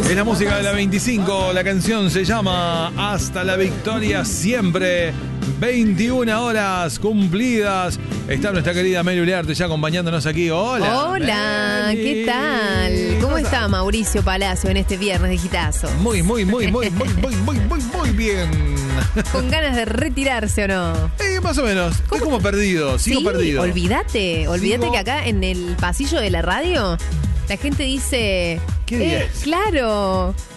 Es la música de la 25, la canción se llama Hasta la Victoria Siempre. 21 horas cumplidas. Está nuestra querida Meli Uriarte ya acompañándonos aquí. Hola. Hola, Meli. ¿qué tal? ¿Cómo está Mauricio Palacio en este viernes de Gitazo? Muy bien. ¿Con ganas de retirarse o no? Más o menos. Estoy como perdido, sigo perdido. Olvídate Sigo- que acá en el pasillo de la radio la gente dice... ¿Qué día es? Claro,